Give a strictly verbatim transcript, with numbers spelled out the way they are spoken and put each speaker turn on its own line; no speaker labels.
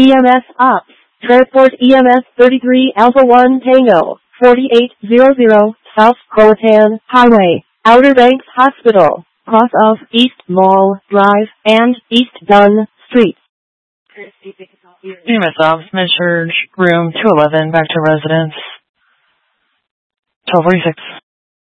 E M S Ops. Transport E M S thirty-three Alpha one Tango, forty-eight hundred South Croatan Highway, Outer Banks Hospital, cross of East Mall Drive and East Dunn Street.
E M S Ops, Mid-Surge, room two eleven, back to residence. twelve forty-six.